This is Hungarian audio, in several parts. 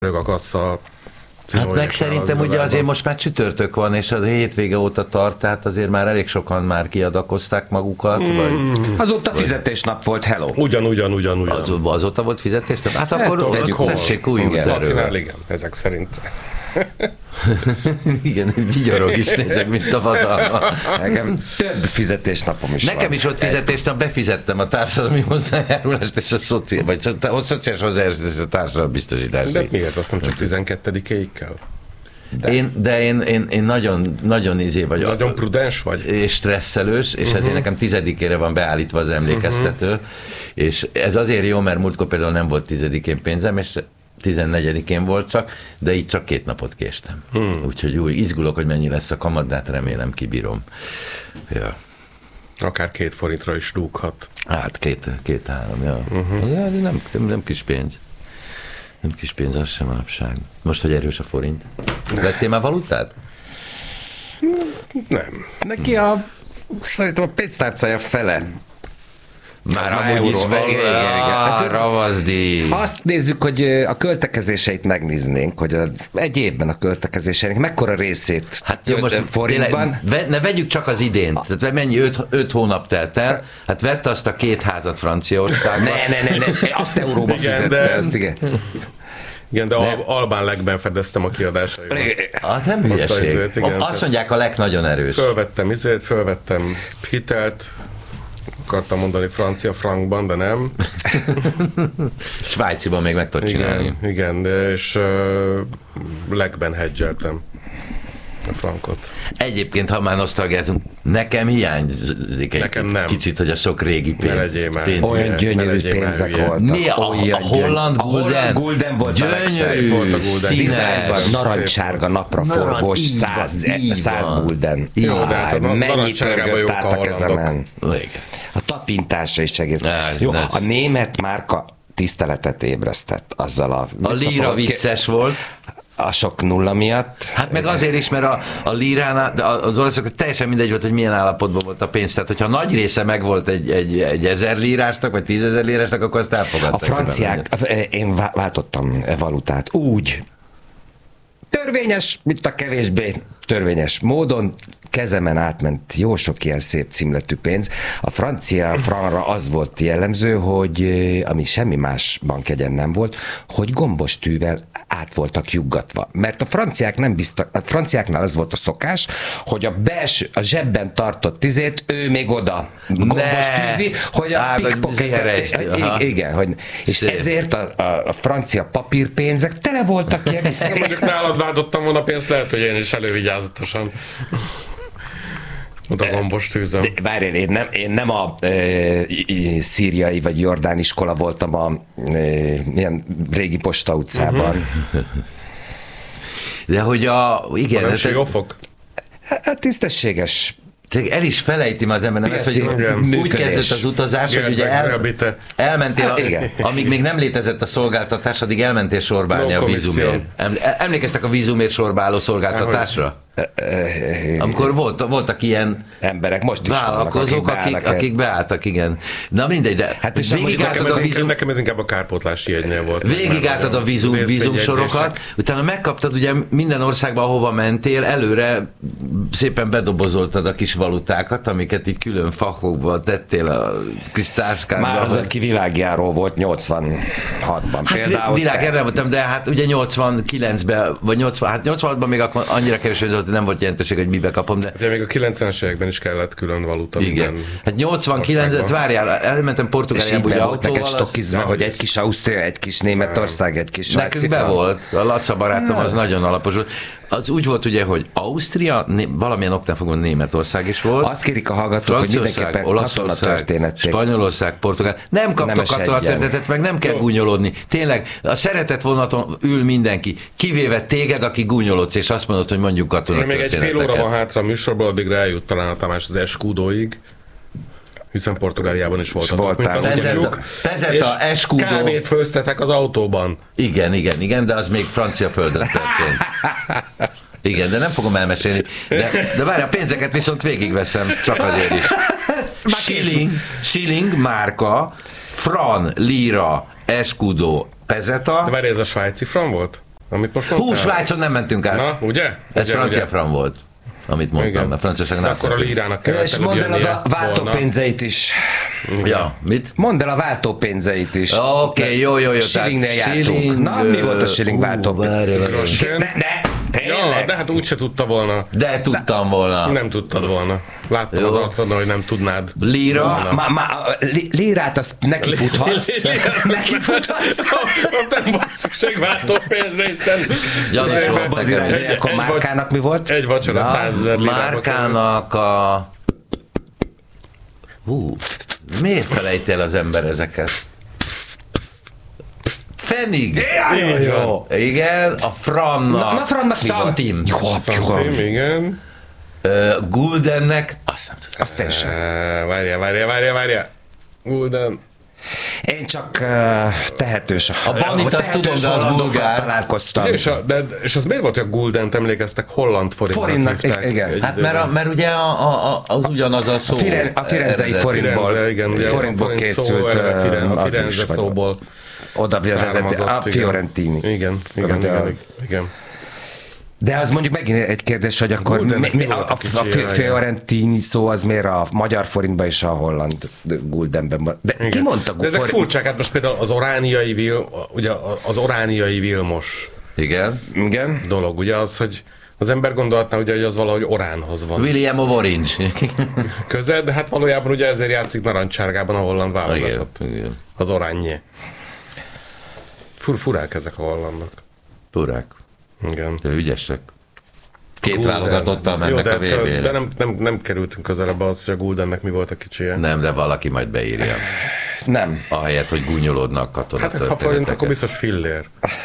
a kassa. Hát meg szerintem ugye azért most már csütörtök van, és az hétvége óta tart, tehát azért már elég sokan már kiadakozták magukat. Vagy, azóta fizetésnap volt, hello. Ugyan. Azóta volt fizetésnap? Hát akkor tessék, új erről. Igen, ezek szerint. Igen, vigyorog is, nézek, mint a vadalma. Nekem több fizetésnapom is Nekem van. is ott fizetésnap, befizettem a társadalmi hozzájárulást és a szociális hozzájárulást és a társadalombiztosítást. De miért? Azt nem csak 12-éig kell? Én nagyon izé vagyok. Nagyon prudens vagy? És stresszelős, és ezért nekem 10-ére van beállítva az emlékeztető, és ez azért jó, mert múltkor például nem volt 10-én pénzem, és 14-én volt csak, de így csak 2 napot késtem. Úgyhogy úgy izgulok, hogy mennyi lesz a kamat, de hát remélem kibírom. Ja. Akár 2 forintra is rúghat. Hát 2-3, ja. Ja, nem kis pénz. Nem kis pénz, az sem manapság. Most, hogy erős a forint. Vettél már valutát? Nem. Neki szerintem a pénztárcája fele. Már amúgy is van. Igen. Ravaszdi. Ha azt nézzük, hogy a költekezéseit megnéznénk, hogy egy évben a költekezéseinek mekkora részét most forintban. Ne vegyük csak az idént. Tehát mennyi 5 hónap telt el, hát vette azt a 2 házat Franciaországban. Ne, azt euróba fizette, ezt igen. Igen, de Albán legben fedeztem a kiadásaimat. Hát nem hülyeség. Azt mondják, a leg nagyon erős. Fölvettem hitelt, akartam mondani francia frankban, de nem. Svájciban még meg tudod csinálni. Igen, és legben hedgeltem a frankot. Egyébként, ha már nosztalgiázunk, nekem hiányzik egy kicsit, hogy a sok régi pénz. Olyan gyönyörű pénzek voltak. Mi a holland gulden? A gulden volt gyönyörű, színes, narancsárga, napraforgós, 100 gulden. Jó, de hát mennyit pörgött át a kezemen. Igen. A tapintása is egész. Jó, a német márka tiszteletet ébresztett azzal a lira vicces volt. A sok nulla miatt. Hát meg azért is, mert a liránál, az olaszok teljesen mindegy volt, hogy milyen állapotban volt a pénz. Tehát, hogyha nagy része meg volt egy 1000 lírásnak, vagy 10 000 lírásnak, akkor azt elfogadták. A franciák, én váltottam valutát úgy, törvényes, mint a kevésbé törvényes módon, kezemen átment jó sok ilyen szép címletű pénz. A francia franra az volt jellemző, hogy ami semmi más bankjegyen nem volt, hogy gombos tűvel át voltak juggatva. Mert a franciáknál az volt a szokás, hogy a zsebben tartott tizét, ő még oda gombos tűzi, hogy a pickpocketet. Igen, és szép. Ezért a francia papírpénzek tele voltak ilyen. Mondjuk nálad váltottam volna pénzt, lehet, hogy én is elővigyázatosan oda gombos tűzöm. Várjál, én nem a szíriai vagy jordán iskola voltam a ilyen régi Posta utcában. De hogy igen. Nem siófok? Hát tisztességes. El is felejti az ember, nem ez, hogy úgy kezdett az utazás, hogy ugye elmentél, amíg még nem létezett a szolgáltatás, addig elmentél sorbálni a vízumért. Emlékeztek a vízumért sorbáló szolgáltatásra? Amikor voltak ilyen emberek, most is vállalkozók, akik beálltak, igen. Na mindegy, de hát nekem ez inkább a kárpótlási jegynél volt. Végigálltad a vízum sorokat, utána megkaptad ugye minden országban, ahova mentél, előre szépen bedobozoltad a kis valutákat, amiket így külön fakokba tettél a kis táskádba. Már az, aki világjáró volt 86-ban. Hát világjáró voltam, de hát ugye 89-ben, vagy 86-ban még akkor annyira kevés, nem volt jelentőség, hogy mibe kapom, de... De még a 90-es években is kellett külön valuta. Igen. Hát 89-et, várjál, elmentem Portugáliába ugye autóval. Neked stokizva, hogy egy kis Ausztria, egy kis Németország, egy kis Svájci. Nekünk be volt. A Laca barátom az nagyon alapos volt. Az úgy volt ugye, hogy Ausztria, valamilyen oknál fogva Németország is volt. Azt kérik a hallgatók, hogy mindenképpen katonatörténet. Spanyolország, Portugál. Nem kaptak katonatörténetet, meg nem kell gúnyolódni. Tényleg, a szeretett vonaton ül mindenki, kivéve téged, aki gúnyolodsz, és azt mondod, hogy mondjuk katonatörténeteket. Még egy fél óra van hátra a műsorból, addigra eljut talán a Tamás az Eskudóig. Hiszen Portugáliában is voltatok, mint azt mondjuk. Pezeta, Escudo. Kávét főztetek az autóban. Igen, de az még francia földön történt. Igen, de nem fogom elmesélni. De várj, a pénzeket viszont végigveszem, csak azért is. Shilling, márka, fran, lira, Escudo, pezeta. De várj, ez a svájci fran volt? Amit most mondtál? Svájcon nem mentünk át. Na, ugye? Ez francia franc volt, amit mondtam, Igen. mert franciaság De nem. akkor a lírának kellett És mondd el az a váltópénzeit is. Ja, mit? Mondd el a váltópénzeit is. Oké, jó. Shillingnél jártunk. Na, mi volt a shilling váltópénz? Ja, de hát úgyse tudta volna. De tudtam volna. Nem tudtad volna. Láttam Jó. az arcodon, hogy nem tudnád. Líra. Lírát azt nekifuthatsz. Nekifuthatsz. Nem volt szükség váltópénzre, hiszen Gyanús volt nekem. Akkor márkának mi volt? egy vacsora 100 000 lirába Márkának a... Miért felejti el az ember ezeket? Fenig. Jó. Igen, a frannak. Na, frannak mi volt? Szantim. került. Igen. Guldennek, azt nem tudom. Azt én sem. Várjál. Gulden. Én csak tehetős. A Banit azt tudom, de az bulgár. Találkoztam. És az miért volt, hogy a Guldent emlékeztek holland forintnak hívták? Igen. Hát mert ugye az ugyanaz a szó. A firenzei forintból. Firenze, igen, ugye forintból a forint készült. szó, a az Firenze is, vagy szóból oda vezeti származott, a igen. Fiorentini. Igen. De az mondjuk megint egy kérdés, hogy akkor Guldennek mi volt a a kicsi Fiorentini szó az miért a magyar forintban és a holland guldenben van? De ki mondta De ezek furcsák, hát most például az orániai Vilmos Igen. dolog, ugye az, hogy az ember gondolhatná, ugye, hogy az valahogy Oránhoz van William of Orange. közel, de hát valójában ugye ezért játszik narancsárgában a holland válogatott. Igen. Az Oranje. Furák ezek a hollandok. Turák. Igen. De ügyesek. Két válogatottal mennek a VB-re. De nem kerültünk közelebb az, hogy a Guldennek mi volt a kicsie. Nem, de valaki majd beírja. Nem. Ahelyett, hogy gúnyolódnak katonatörténeteket. Hát ha forint, akkor biztos fillér.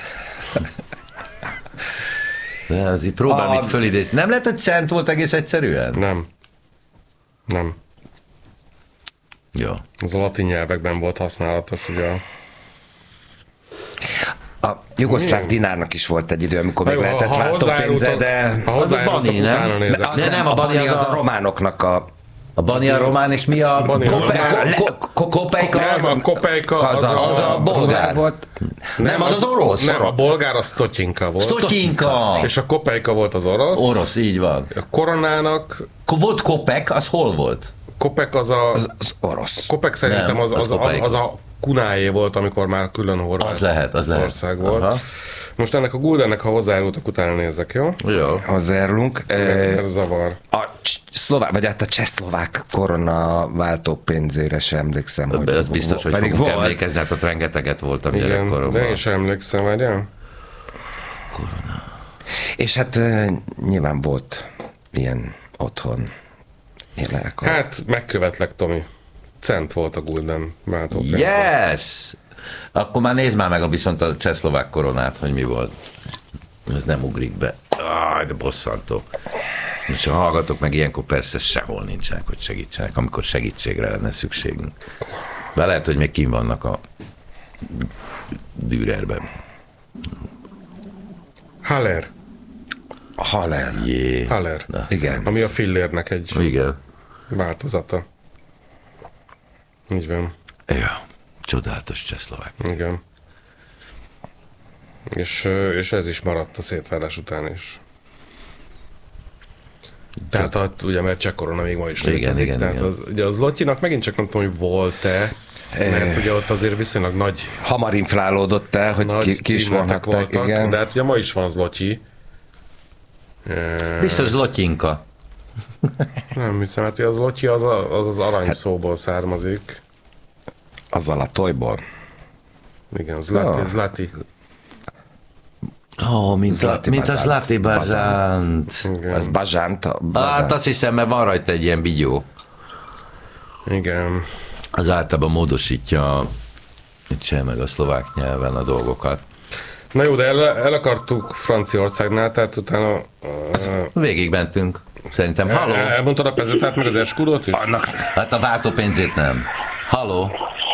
De azért próbál mit fölidézni. Nem lehet, hogy cent volt egész egyszerűen? Nem. Jó. Az a latin nyelvekben volt használatos, ugye A jugoszláv dinárnak is volt egy idő, amikor még lehetett váltópénze, de... Ha hozzájárultak, Bani, nem? utána nézek. Nem, a Bani az a románoknak a... A Bani a román, és mi a... Bani a román. Kopejka? Nem, a kopejka Az a bolgár volt. Nem, az orosz. Nem, a bolgár az Stotyinka volt. Stotyinka. És a kopejka volt az orosz. Orosz, így van. A koronának... Volt kopek, az hol volt? Kopek az a... Az orosz. Kopek szerintem Nem, az a kunájé volt, amikor már külön horvát Az lehet. ország volt. Aha. Most ennek a Guldennek, ha hozzájárultak, utána nézzek, jó? Jó. Hozzájárulunk. Ez zavar. A szlovák, vagy hát a csehszlovák korona váltópénzére sem emlékszem, hogy Ez biztos, hogy pedig fogunk volt. emlékezni, hát ott rengeteget voltam Igen, gyerekkoromban. de én sem emlékszem, várjál? És hát nyilván volt ilyen otthon. Élelkor. Hát, megkövetlek, Tomi. Cent volt a Gulden váltópénz. Yes! Akkor már nézd már meg viszont a csehszlovák koronát, hogy mi volt. Ez nem ugrik be. De bosszantó. És ha hallgatok meg, ilyenkor persze sehol nincsenek, hogy segítsenek, amikor segítségre lenne szükségünk. De lehet, hogy még kim vannak a Dürerben. Haller. Haller. Jé. Haller. Na. Igen. Ami a fillérnek egy Igen. változata. Így van. Ja. Csodálatos csehszlovák. Igen. És ez is maradt a szétválás után is. Tehát ugye, mert cseh korona még ma is létezik. Igen, Tehát igen. ugye az Lotyinak megint csak nem tudom, hogy volt-e, mert ugye ott azért viszonylag nagy Hamar inflálódott el, hogy ki is címletek vonhatták. Igen. de hát ugye ma is van Zlotyi. Biztos Lotyinka. Nem hiszem, hát ugye az Lotyi az arany szóból származik. Azzal a tojból. Igen, Ah. Zlati. Mint Zlati a Bazánt. Zlati Bazánt. Igen. Az Bazsánt. Hát azt hiszem, mert van rajta egy ilyen bigyó. Igen. Az általában módosítja a cseh meg a szlovák nyelven a dolgokat. Na jó, de el akartuk Franciaországnál, tehát utána... Végig mentünk. Szerintem. Halló? Elmondtad a pezetát, meg az eskudót is? Hát a váltópénzét nem. Halló?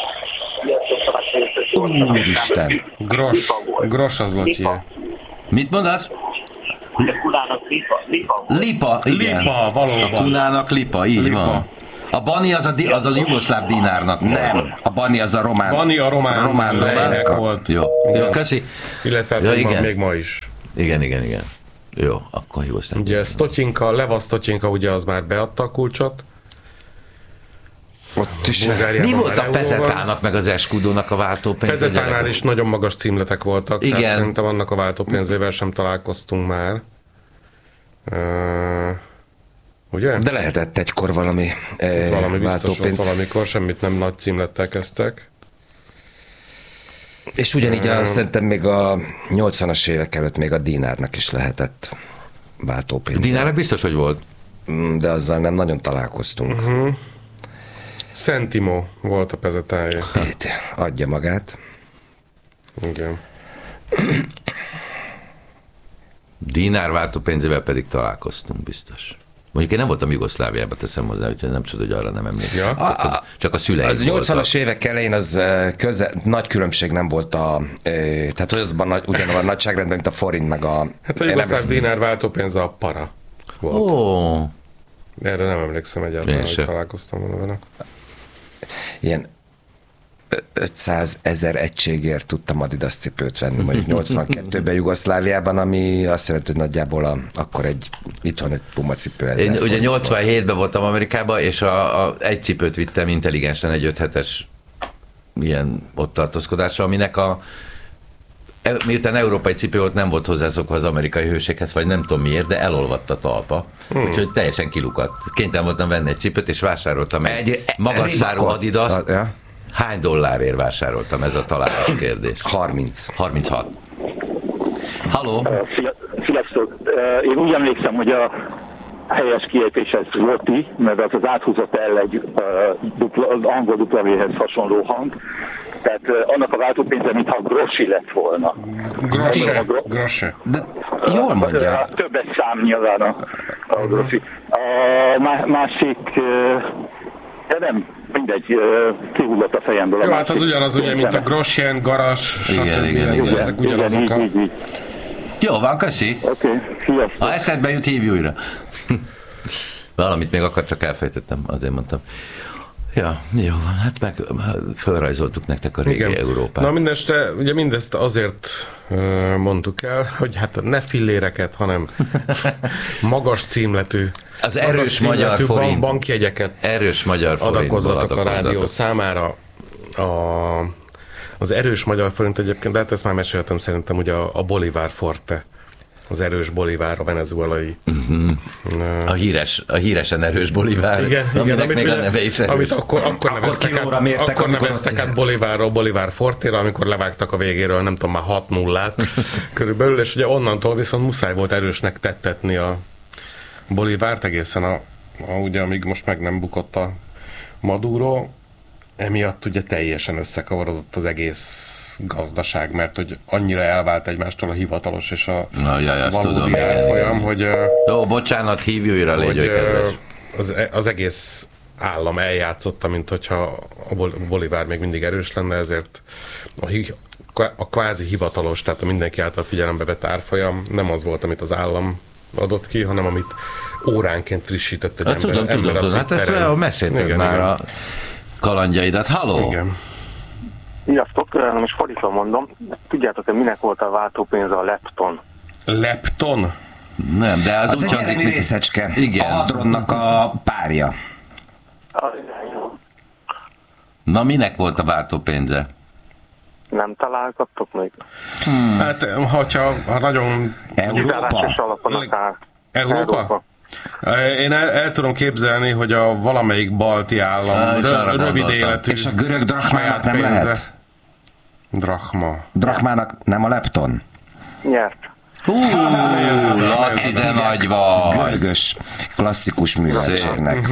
Úristen. Gros az Lotyi. Mit mondasz? A kunának lipa volt. Lipa, igen. Lipa, valóban. A kunának lipa, így Lipa. van. A bani az a jugoszláv dinárnak volt. Nem, a bani az a román. Bani a román lejnek a... volt. Jó, köszi. Illetve még ma is. Igen. Jó, akkor jugoszláv. Ugye Leva Stotyinka, ugye az már beadta a kulcsot. Ott is. Mi volt a Pezetának meg az Eskudónak a váltópénz? Pezetánál is nagyon magas címletek voltak. Igen. Tehát szerintem annak a váltópénzével sem találkoztunk már. Ugye? De lehetett egykor valami biztos volt valamikor, semmit nem nagy címlettel kezdtek. És ugyanígy szerintem még a 80-as évek előtt még a dinárnak is lehetett váltópénz. Dinárnak biztos, hogy volt. De azzal nem nagyon találkoztunk. Centimo volt a pezetája. Itt adja magát. Igen. Dinár váltópénzével pedig találkoztunk biztos. Mondjuk én nem voltam Jugoszláviában, teszem hozzá, úgyhogy nem tudom, hogy arra nem emlékszem. Ja. Csak a szüleim Az 80-as évek elején az nagy különbség nem volt tehát azban ugyanaz a nagyságrendben, mint a forint, meg a... Hát a jugoszláv dinár váltópénz a para volt. Ó. Erre nem emlékszem egyáltalán, hogy találkoztam volna vele. Ilyen 500 000 egységért tudtam Adidas cipőt venni, mondjuk 82-ben Jugoszláviában, ami azt jelenti, hogy nagyjából akkor itthon egy Puma cipő. Én ugye 87-ben voltam Amerikában, és egy cipőt vittem intelligensen egy 5-7-es ilyen ott tartózkodásra, aminek miután európai cipő volt, nem volt hozzászokva az amerikai hőséghez, vagy nem tudom miért, de elolvadt a talpa. Úgyhogy teljesen kilukadt. Kénytelen voltam venni egy cipőt, és vásároltam egy magas szárú Adidas. Hány dollárért vásároltam, ez a találás kérdés? 36. Halló? Sziasztok! Én úgy emlékszem, hogy a helyes kiejtés ez Lotti, mert az áthúzott el egy angol W-hez hasonló hang. Tehát annak a váltópénze, mintha Grossi lett volna. Grosse. De jól mondja. Többes szám nyilván a Grossi. A másik, de nem, mindegy, kihullott a fejemből. Jó, hát az ugyanaz, ugye, mint a Groschen, Garas, igen. Ezek ugyanazok a... Jó van, köszi. Oké, sziasztok. Ha eszedbe jut, hívj újra. Valamit még akar, csak elfejtettem, azért mondtam. Ja, jó van, hát meg felrajzoltuk nektek a régi Európát. Na mindeste, ugye mindezt azért mondtuk el, hogy hát ne filléreket, hanem magas címletű, az erős magyar forint, bankjegyeket erős magyar adakozzatok a rádió számára. Az erős magyar forint egyébként, de hát ezt már meséltem szerintem, ugye a Bolívar Forte. Az erős bolivár, a venezuelai. A híresen erős bolivár. Igen, még a neve is erős. Amit akkor neveztek át Bolivárról, Bolivár Fortéra, amikor levágtak a végéről, nem tudom, már 6-0-át körülbelül, és ugye onnantól viszont muszáj volt erősnek tettetni a Bolivárt egészen ugye amíg most meg nem bukott a Maduro. Emiatt ugye teljesen összekavarodott az egész gazdaság, mert hogy annyira elvált egymástól a hivatalos és a valódi árfolyam, hogy... Jó, bocsánat, hívj újra, légy az egész állam eljátszotta, mint hogyha a Bolivár még mindig erős lenne, ezért a kvázi hivatalos, tehát a mindenki által figyelembe vett árfolyam nem az volt, amit az állam adott ki, hanem amit óránként frissített egy ember. Tudom. Hát ezt mesélted már a kalandjaidat. Halló! Igen. Sziasztok, most fordítva mondom. Tudjátok-e, minek volt a váltópénz a lepton? Lepton? Nem, de az egy elemi részecske. Igen. A hadronnak a párja. Na, minek volt a váltópénze? Nem találgattok még? Hát, ha nagyon... Európa? Én el tudom képzelni, hogy a valamelyik balti állam rövid életű. És a görög drachmának nem lehet? Drachmának nem a lepton? Nyert. Laci, de nagy vagy. Görögös, klasszikus műveltségnek.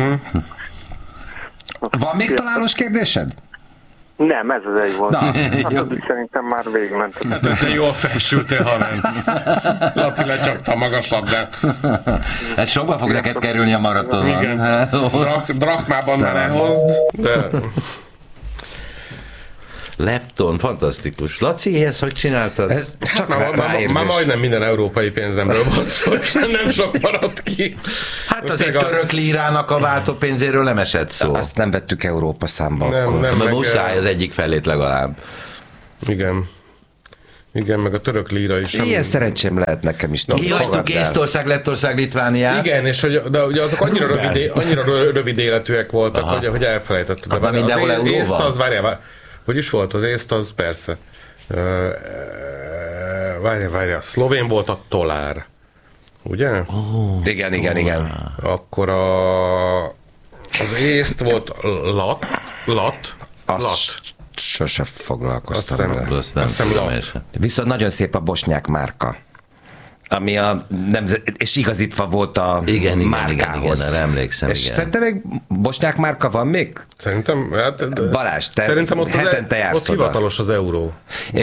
Van még találós kérdésed? Nem, ez az egy volt. Szerintem már végigment. Hát ezzel jól felsültél, ha nem. Laci lecsapta a magas labdát. Hát sokba fog neked kerülni a maratonon. Igen. Drachmában ne lehozd, de... Lepton, fantasztikus. Laci, ezt hogy csináltad? Csak Már majdnem minden európai pénzemről volt szó, és nem sok maradt ki. Hát most azért török lírának a váltópénzéről nem esett szó. Azt nem vettük Európa számba akkor. Nem, muszáj az egyik felét legalább. Igen, meg a török líra is. Ilyen szerencsém lehet nekem is. Kihagytuk Észtország, Lettország, Litvániát. Igen, és de ugye azok annyira rövid életűek voltak, hogy elfelejtetted. Abban mindenhol euró észt van? az, várjál, hogy is volt az észt, az persze. Várjál, szlovén volt a tolár. Ugye? Igen. Akkor az észt volt lat. Sose foglalkoztam vele. Azt nem tudom én sem. Viszont nagyon szép a bosnyák márka. Ami a és igazítva volt a márkához. Igen, emlékszem. És szerintem még bosnyák márka van még? Szerintem, Balázs, te szerintem ott hetente jársz ott hivatalos az euró.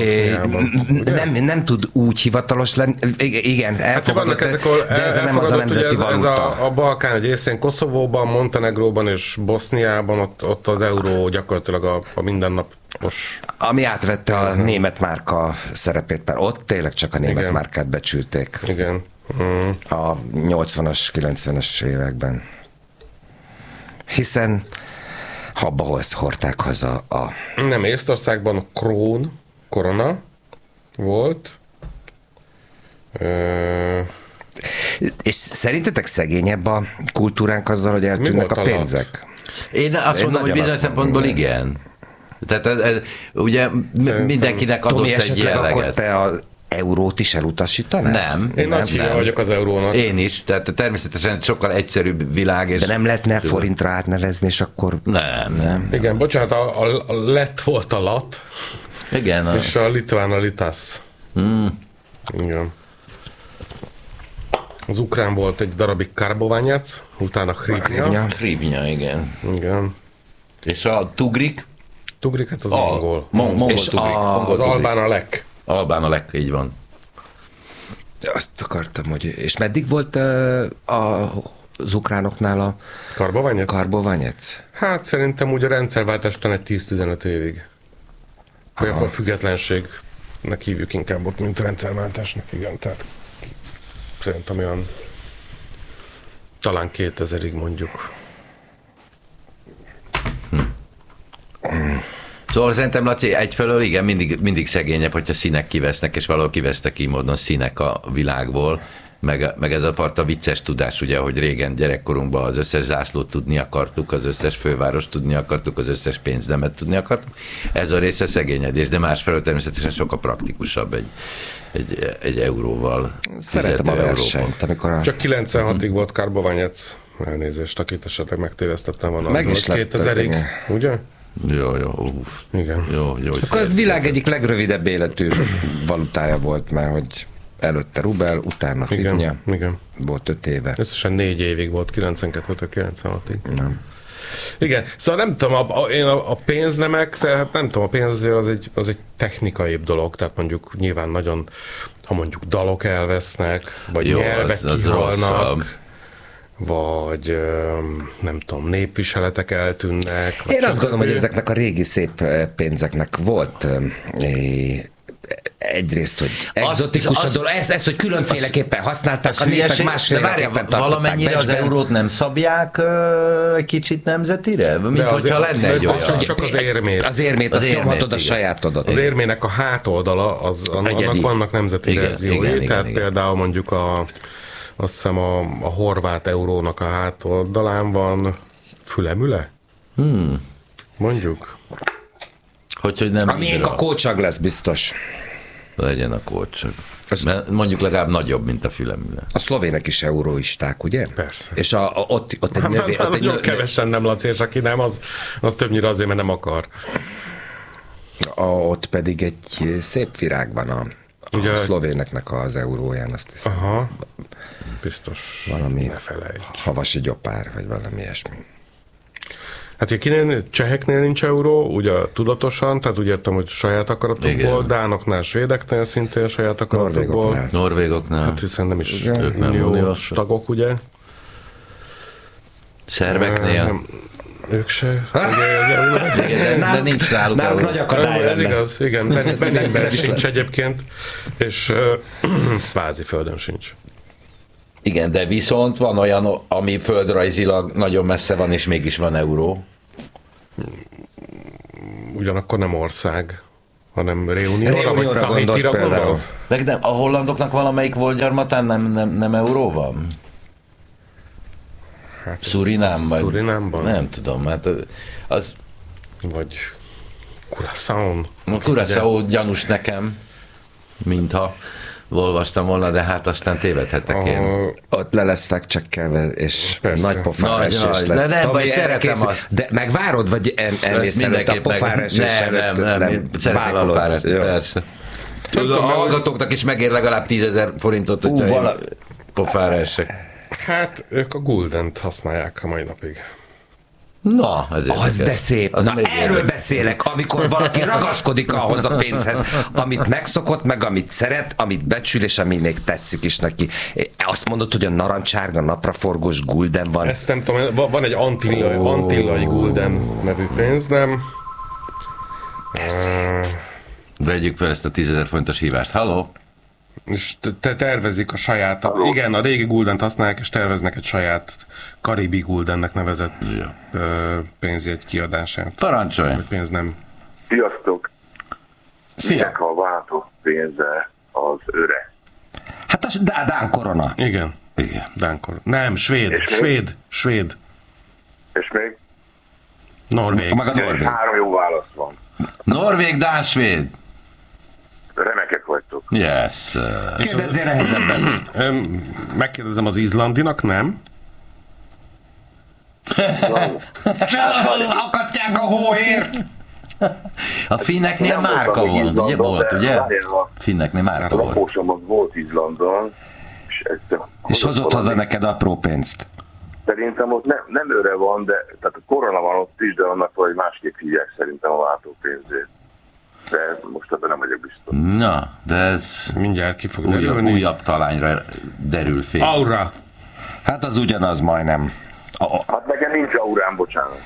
Nem tud úgy hivatalos lenni. Igen, elfogadott, de ez nem az a nemzeti valuta. A Balkán egy részén, Koszovóban, Montenegróban és Boszniában ott az euró gyakorlatilag a mindennapos. Ami átvette a német márka szerepét, mert ott tényleg csak a német márkát becsülték. Igen. A 80-as, 90-es években. Hiszen abba hordták haza a... Nem, Észtországban korona volt. És szerintetek szegényebb a kultúránk azzal, hogy eltűnnek a pénzek? Én azt mondom, hogy bizonyos szempontból igen. Tehát ez ugye mindenkinek adott Tomi, egy jelleget. Akkor te az eurót is elutasítanád? Nem. Én nagy híve vagyok az eurónak. Én is, tehát természetesen sokkal egyszerűbb világ. És de nem lehetne forintra átnevezni, és akkor... Nem. Igen, bocsánat, a lett volt a lat. Igen. És a litván a litasz. Igen. Az ukrán volt egy darabig Karboványac, utána Hrivnya, igen. Igen. És a tugrik? Tugrik, hát az mongol. Mongol és tugrik. Az albán a lek. Albán a lek, így van. Azt akartam, hogy... És meddig volt az ukránoknál a... Karboványac? Hát szerintem úgy a rendszerváltás után egy 10-15 évig. Vagy a függetlenségnek hívjuk inkább ott, mint rendszerváltásnak, igen. Tehát szerintem olyan talán 2000-ig mondjuk. Szóval szerintem, Laci, egyfelől igen, mindig szegényebb, hogyha színek kivesznek, és valahol kivesztek így módon színek a világból, meg ez a fajta vicces tudás, ugye, hogy régen gyerekkorunkban az összes zászlót tudni akartuk, az összes fővárost tudni akartuk, az összes pénznemet tudni akartuk. Ez a része szegényedés, de másfelől természetesen sokkal praktikusabb egy euróval. Szeretem a versenyt, amikor Csak 96-ig volt Karboványac. Elnézést, akit esetleg megtévesztettem volna. Meg is 2000-ig, ugye? Jó. Igen. Jó. Akkor a világ egyik legrövidebb életű valutája volt már, hogy előtte rubel, utána hrivnya. Igen. Volt 5 éve. Összesen 4 évig volt, 92-től 96-ig. Nem. Igen, szóval nem tudom, én a pénznemek, hát nem tudom, a pénz azért az egy technikaibb dolog, tehát mondjuk nyilván nagyon, ha mondjuk dalok elvesznek, vagy nyelvek kihalnak, vagy nem tudom, népviseletek eltűnnek. Én azt gondolom, hogy ezeknek a régi szép pénzeknek volt egyrészt, hogy egzotikus a dolog, ez, hogy különféleképpen használták, a népek másféleképpen tartották. Valamennyire az eurót nem szabják egy kicsit nemzetire? Mint hogyha lenne egy olyan. Csak az érmét. Az érmét, azt nyomhatod a sajátodat. Az érmének a hátoldala, annak vannak nemzeti verziói, tehát például mondjuk azt hiszem a horvát eurónak a hátoldalán van mondjuk. Hogy nem. Amilyen a kócsag lesz biztos. Legyen a kócsag. Mert mondjuk legalább nagyobb, mint a fülemüle. A szlovének is euróisták, ugye? Persze. És ott egy növény... Nagyon kevesen nem, Laci, és aki nem, az többnyire azért, mert nem akar. Ott pedig egy szép virág van a szlovéneknek az euróján, azt hiszem. Aha, biztos. Valami ne felejtsd. havasi gyopár, vagy valami ilyesmi. Hát ugye cseheknél nincs euró, ugye tudatosan, tehát úgy értem, hogy saját akaratokból, dánoknál, svédeknél szintén saját akaratokból. Norvégoknál. Hát hiszen nem is ők nem uniós tagok, ugye? Szerbeknél. Ők se. De nincs náluk euró. Nagy akadály ez igaz, igen. Beninben sincs egyébként, és Szvázi földön sincs. Igen, de viszont van olyan, ami földrajzilag nagyon messze van, és mégis van euró. Ugyanakkor nem ország, hanem Réunióra, Réunióra gondolsz például. De a hollandoknak valamelyik volt gyarmatán nem euró van? Hát Szurinámban? Nem tudom, hát az... Vagy Curaçao. Curaçao gyanús nekem, mintha olvastam volna, de hát aztán tévedhetek én. Ott le lesz fact-checkelve, és persze. nagy pofárásés lesz. De nem baj, szeretem azt. De megvárod, vagy elmész előtt a pofárásés előtt? Nem, szeretnék pofárás, persze. A hallgatóknak is megér legalább 10 000 forintot, hogyha pofárások. Hát ők a Guldent használják a mai napig. Na, az de szép. Na, erről beszélek, amikor valaki ragaszkodik ahhoz a pénzhez, amit megszokott, meg amit szeret, amit becsül, és ami még tetszik is neki. Azt mondod, hogy a narancsárga napraforgós gulden van? Ezt nem tudom, van egy antillai gulden nevű pénz, nem? Vegyük fel ezt a 10 000 forintos hívást. Halló? És tervezik a saját, igen, a régi guldent használják, és terveznek egy saját karibi guldennek nevezett pénzjegy kiadását. Parancsolj! Vagy pénz nem. Sziasztok! Szia! Minek a váltó pénze az öre? Hát a Dán korona. Igen. Dán korona. Nem, svéd. És még? Norvég. Meg a norvég. 3 jó válasz van. Norvég, Dán, svéd. Remekek vagytok. Yes. Kérdezzél nehezebbet. Megkérdezem az izlandinak, nem? Akasztják a hóért! A finneknél márka volt, ugye? Volt, ugye? Finneknél márka volt. A lapósom volt Izlandon. És hozott haza neked apró pénzt. Szerintem ott nem őre van, de tehát a korona van ott is, de annak valahogy másképp hívják szerintem a váltópénzét. De most ebben nem vagyok biztos. Na, de ez mindjárt ki fog derülni. Újabb talányra derül fél. Aura! Hát az ugyanaz majdnem. Hát nekem nincs aurám, bocsánat.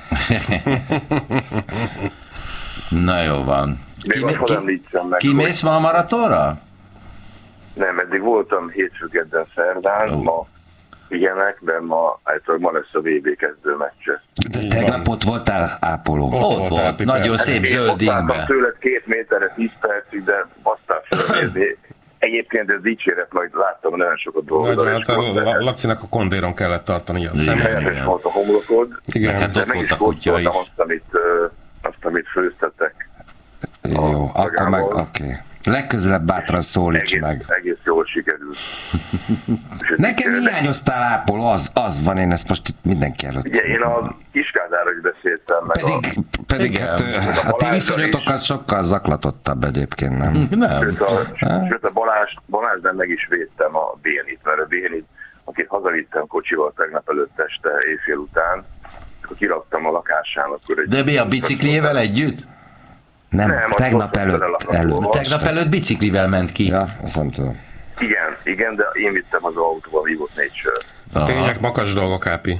Na jó van. Kimész ma a maratonra? Nem, eddig voltam hétfő-kedden szerdán, ma ilyenek, ma lesz a VB kezdő meccse. De tegnap ott voltál ápoló. Ott volt, nagyon szép zöld ingbe. Ott tőled 2 méterre 10 percig, de basztál fölnézni. Egyébként ez dicséret, majd láttam nagyon sokat dolgokat. Hát Lacinak a kondéron kellett tartani a szemét. Helyettes volt a homlokod. Igen, de meg is kóstoltam azt, amit főztetek. Jó, akkor meg, oké. Legközelebb bátran szólíts meg. Egész jól sikerült. Nekem hiányoztál ápoló, az van, én ezt most itt mindenki előtt. Ugye én a Kiskádáról is beszéltem. Pedig hát a ti viszonyotok az sokkal zaklatottabb egyébként, nem? Nem. Sőt, a Balázsnál meg is védtem a Bénit, mert a Bénit, akit hazavittem kocsival tegnap előtt este, éjfél után, akkor kiraktam a lakásán. De mi a bicikliével együtt? Nem, tegnap előtt. Tegnap előtt biciklivel ment ki. Ja, azt nem tudom. Igen, de én vittem az autóba vívott 4 sört. Tényleg makacs dolgok, Ápi.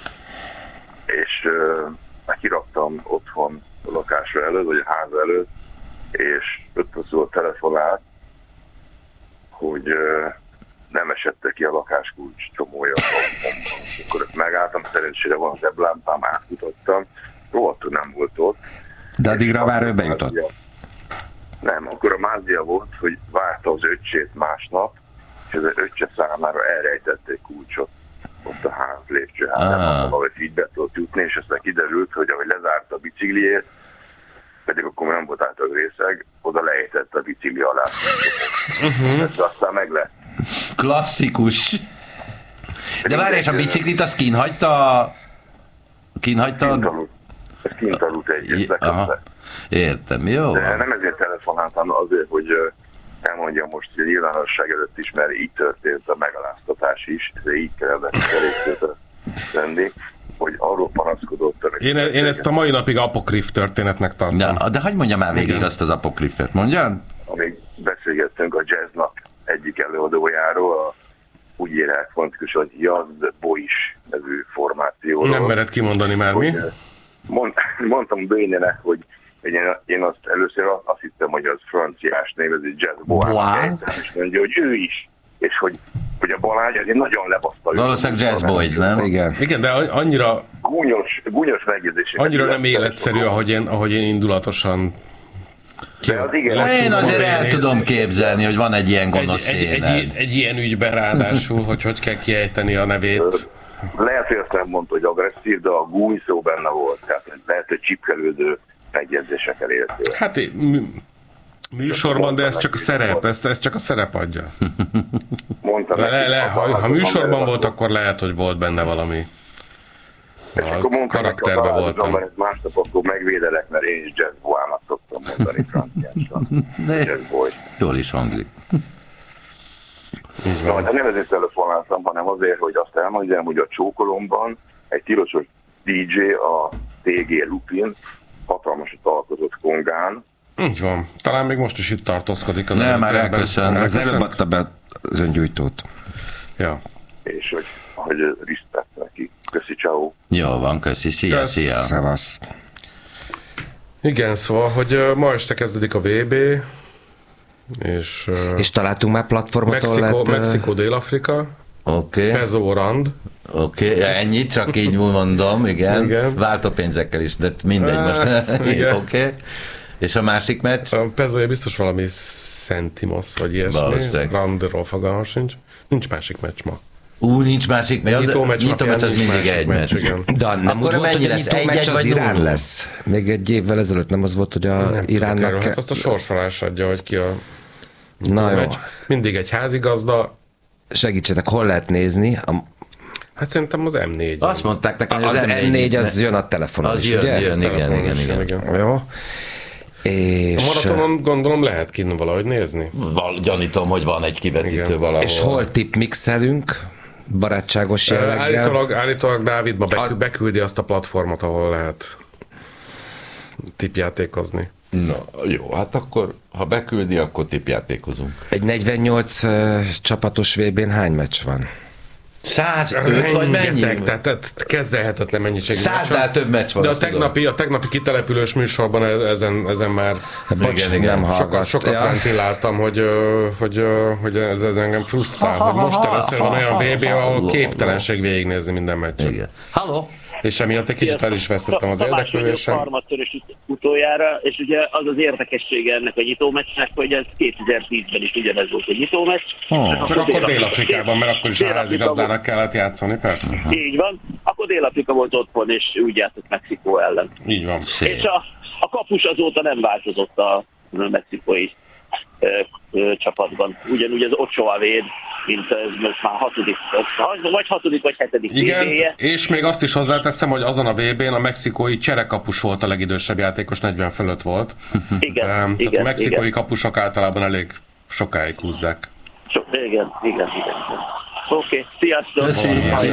És kiraktam otthon a lakásra előtt, vagy a ház előtt, és 5 percről telefonált, hogy nem esette ki a lakáskulcs csomója. Akkor ezt megálltam, szerencsére van az eblámpám, átmutattam, rohadtul nem volt ott. De addigra már ő bejutott. Nem, akkor a mázia volt, hogy várta az öccsét másnap, és az öccse számára elrejtették kulcsot ott a ház lépcsőházában, ahogy így be tudott jutni, és aztán kiderült, hogy ahogy lezárta a bicikliét, pedig akkor nem volt át az részeg, oda lejtette a bicikli alá. Ez aztán meg lett. Klasszikus. De várj, és a biciklit azt kínhagyta? Ez kint aludt egyet. Értem, jó. De nem ezért telefonáltam, azért, hogy elmondjam most hogy nyilvánosság előtt is, mert így történt a megaláztatás is, de így kellett elég tenni, hogy arról panaszkodott. Én ezt a mai napig apokrif történetnek tartom. Ja, de hagyj mondjam már végig azt az apokrifet, mondjad? Amíg beszélgettünk a jazznak egyik előadójáról, úgy írják fontos, hogy Jazz Boys nevű formációról. Nem mered kimondani már mi? mondtam Bénének, hogy én azt először azt hittem, hogy az franciás név, ez egy Jazz Bois, és mondja, hogy ő is, és hogy a Balázs azért nagyon lebaszta. Valószínűleg Jazz Boys, nem? Igen, de annyira... Gúnyos megjegyzések. Annyira nem életszerű, ahogy én indulatosan... Én azért el tudom képzelni, hogy van egy ilyen gonosz éned. Egy ilyen ügyben ráadásul, hogy kell kiejteni a nevét. Lehet, hogy azt nem mondta, hogy agresszív, de a gúny szó benne volt. Tehát lehet, hogy csipkelődő megjegyzésekkel éltél. Hát műsorban, de ez csak a szerep, ez csak a szerep adja. Ha műsorban volt, akkor lehet, hogy volt benne valami. A karakterben voltam. Másnap akkor megvédelek, mert én is Jazz Bois-nak szoktam mondani franciásan. Jól is hangzik. De nem ezért telefonáltam, hanem azért, hogy azt elmondjam, hogy a Csókolomban egy tilosos DJ, a TG Lupin, hatalmasat alkotott kongán. Így van. Talán még most is itt tartózkodik az előbb. Nem, már elköszön. Az előbb adta be az öngyújtót. Ja. És hogy respekt neki. Köszi, ciao. Jó van, köszi. Szia. Szevasz. Igen, szóval, hogy ma este kezdődik a VB, és találtunk már platformot, Mexikó, Dél-Afrika, Pezó, Rand. Ennyi, csak így mondom, igen. Váltópénzekkel is, de mindegy most. És a másik meccs? A Pezója biztos valami Sentimos, vagy ilyesmi. Randról fogalmam sincs. Nincs másik meccs ma. Nincs másik meccs. Nyitó meccs az mindig egy meccs. De nem úgy volt, hogy a nyitó meccs az Irán lesz. Még egy évvel ezelőtt nem az volt, hogy a Iránnak... Hát azt a sorsolás adja, hogy ki a meccs. Mindig egy házigazda. Segítsenek, hol lehet nézni? Hát szerintem az M4. Azt mondták nekem, hogy az M4 az jön a telefonon is, ugye? Igen. Jó. És... A maratonon gondolom lehet kint valahogy nézni. Gyanítom, hogy van egy kivetítő valahol. És hol tipmixelünk? Barátságos jelleggel? Állítólag Dávid ma beküldi azt a platformot, ahol lehet tipjátékozni. Na, jó, hát akkor, ha beküldi, akkor tipjátékozunk. Egy 48 csapatos VB-n hány meccs van? 105 vagy mennyi? Tehát kezelhetetlen mennyiségű 100-nál több meccs van. De a tegnapi kitelepülős műsorban ezen már nem hallgat. Sokat ventiláltam, hogy ez engem frusztrál, hogy most először van olyan VB, ahol képtelenség végignézni minden meccset. Halló? És emiatt egy kicsit el is vesztettem az érdeklődésem. Harmadszor is utoljára, és ugye az az érdekessége ennek a nyitómeccsnek, hogy ez 2010-ben is ugyanez volt a nyitómeccs. Csak akkor Dél-Afrikában, mert akkor is a házigazdának kellett játszani, persze. Így van. Akkor Dél-Afrika volt otthon, és úgy játszott Mexikó ellen. Így van. És a kapus azóta nem változott a mexikói csapatban. Ugyanúgy az Ochoa véd, mint ez most már hatodik vagy hetedik VB-je. És még azt is hozzáteszem, hogy azon a VB-n a mexikói cserekapus volt a legidősebb játékos, 40 fölött volt. Igen. A mexikói kapusok általában elég sokáig húzzák. Igen. Oké, sziasztok!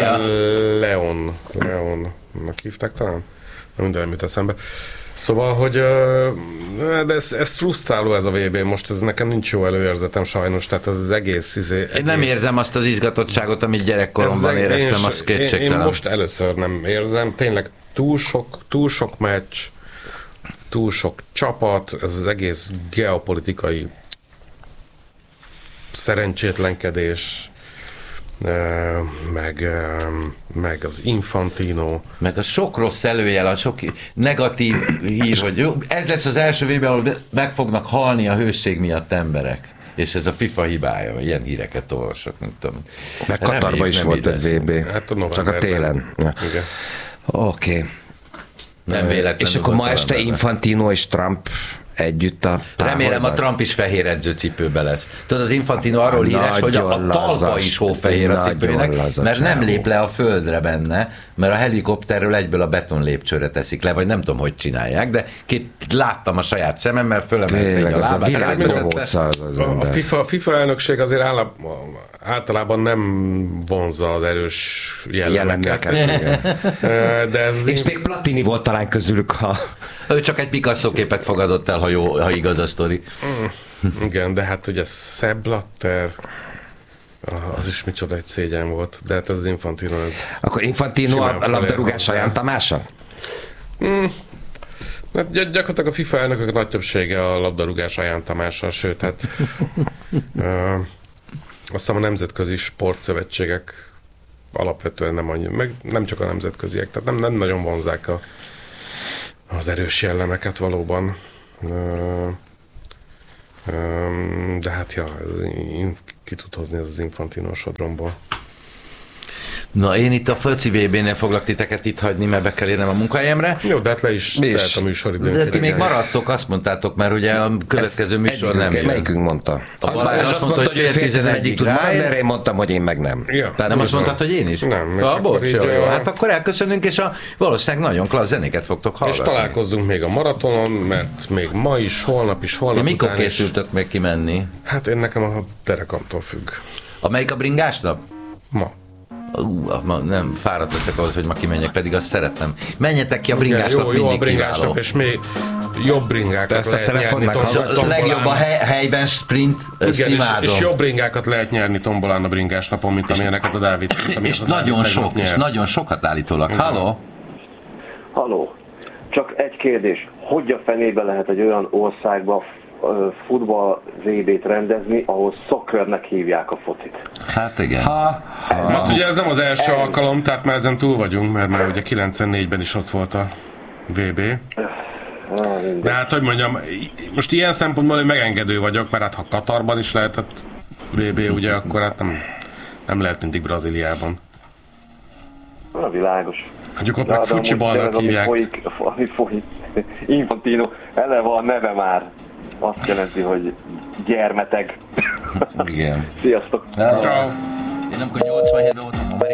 Leonnak hívták talán? Minden jut eszembe. Szóval, hogy de ez frusztráló ez a VB, most ez nekem nincs jó előérzetem sajnos, tehát ez az egész... Én nem érzem azt az izgatottságot, amit gyerekkoromban éreztem, az kétségtelen. Én most először nem érzem, tényleg túl sok meccs, túl sok csapat, ez az egész geopolitikai szerencsétlenkedés, meg az Infantino. Meg a sok rossz előjel, a sok negatív hír, hogy jó, ez lesz az első VB, ahol meg fognak halni a hőség miatt emberek. És ez a FIFA hibája, ilyen híreket olvasok, mint tudom. Meg Katarban is volt egy VB, hát csak a télen. Ja. Oké. Nem véletlenül. És akkor ma este Infantino és Trump együtt a páholyban. Remélem a Trump is fehér edzőcipőbe lesz. Tudod, az Infantino arról híres, hogy a talpa is hófehér a cipőnek, mert nem lép le a földre benne, mert a helikopterről egyből a beton lépcsőre teszik le, vagy nem tudom, hogy csinálják, de láttam a saját szememmel, fölemelték a lábát. A FIFA elnökség azért általában nem vonzza az erős jellemeket. De ez és még Platini volt talán közülük, ha... Ő csak egy Picasso képet fogadott el, ha igaz a sztori. Igen, de hát ugye Sepp Blatter, az is micsoda egy szégyen volt, de hát ez az Infantino... Akkor Infantino a labdarúgás Saján Tamása? Hát gyakorlatilag a FIFA elnökök nagy többsége a labdarúgás Aján Tamással, sőt, hát azt hiszem a nemzetközi sportszövetségek alapvetően meg nem csak a nemzetköziek, tehát nem nagyon vonzák az erős jellemeket valóban. De hát ki tud hozni ez az Infantino sodromból. Na, én itt a foci VB-nél foglak titeket itt hagyni, mert be kell érnem a munkahelyemre. Jó, de hát le is telt a műsoridőnk. De ti még maradtok, azt mondtátok, mert ugye a következő műsor nem jön. Melyikünk mondta? A Balázs azt mondta, hogy fél 11-ig tud maradni, erre én mondtam, hogy én meg nem. Ja. Nem azt mondtad, hogy én is? Nem. Bocs, jó. Hát akkor elköszönünk, és valószínűleg nagyon klassz zenéket fogtok hallani. És találkozzunk még a maratonon, mert még ma is, holnap után is. Mikor készültök meg kimenni? Hát én nekem a derekamtól függ. Melyik a bringás nap? Ma. Nem, fáradt leszek ahhoz, hogy ma kimenjek, pedig azt szeretem. Menjetek ki, a bringásnap mindig a bringásnap, és még jobb bringákat lehet nyerni. A legjobb a helyben sprint, ezt imádom. És jobb bringákat lehet nyerni tombolán a bringásnapon, mint amilyeneket a Dávid. És nagyon sokat állítólag. Halló. Csak egy kérdés. Hogy a fenébe lehet egy olyan országba futball VB-t rendezni, ahol soccernek hívják a focit? Hát igen. Hát ugye ez nem az első alkalom, tehát már ezen túl vagyunk, mert már ugye 94-ben is ott volt a VB. De hát, hogy mondjam, most ilyen szempontból én megengedő vagyok, mert hát ha Katarban is lehetett VB, ugye, akkor hát nem lehet mindig Brazíliában. Világos. Mondjuk ott meg fucsibalnak hívják. Ami folyik, Infantino, eleve a neve már azt jelenti, hogy gyermeteg. Igen. Sziasztok! Én amikor 87-ben voltam